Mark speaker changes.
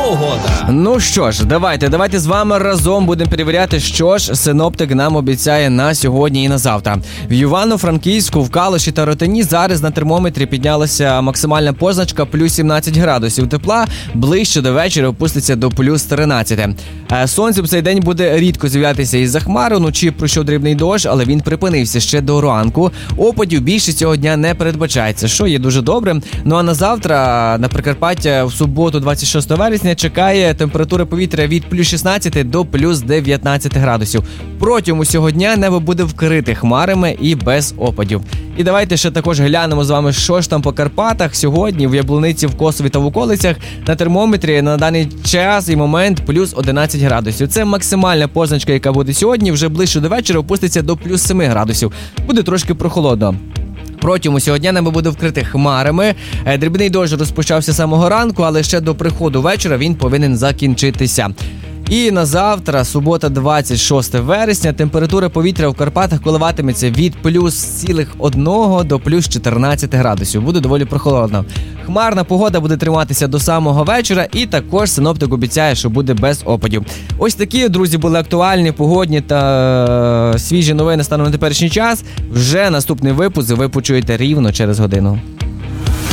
Speaker 1: погода.
Speaker 2: Ну що ж, давайте з вами разом будемо перевіряти, що ж синоптик нам обіцяє на сьогодні і на завтра. В Івано-Франківську, в Калуші та Ротині зараз на термометрі піднялася максимальна позначка плюс 17 градусів тепла, ближче до вечора опуститься до плюс 13. Сонце в цей день буде рідко з'являтися із-за хмари, вночі пройшов дрібний дощ, але він припинився ще до ранку. Опадів більше цього дня не передбачається, що є дуже добре. Ну а на завтра на Прикарпаття в суботу 26 вересня чекає температура повітря від плюс 16 до плюс 19 градусів. Протягом усього дня небо буде вкрите хмарами і без опадів. І давайте ще також глянемо з вами, що ж там по Карпатах сьогодні в Яблуниці, в Косові та в околицях. На термометрі на даний час і момент плюс 11 градусів. Це максимальна позначка, яка буде сьогодні. Вже ближче до вечора опуститься до плюс 7 градусів. Буде трошки прохолодно. Протягом усього дня небо буде вкрите хмарами. Дрібний дощ розпочався з самого ранку, але ще до приходу вечора він повинен закінчитися. І на завтра, субота 26 вересня, температура повітря в Карпатах коливатиметься від плюс 1 до плюс 14 градусів. Буде доволі прохолодно. Хмарна погода буде триматися до самого вечора, і також синоптик обіцяє, що буде без опадів. Ось такі, друзі, були актуальні, погодні та свіжі новини станом на теперішній час. Вже наступний випуск ви почуєте рівно через годину.